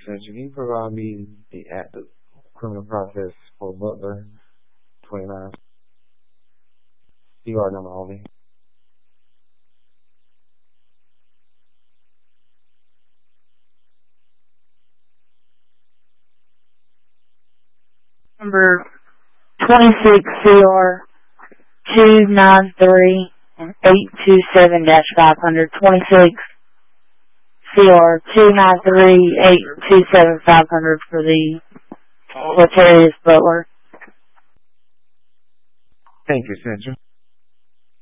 Senator, can you provide me the active criminal process for Butler 29? CR number only. Number 26 CR 293-827-500. 26 CR 293-827-500 for the Latarius Butler. Thank you, Senator.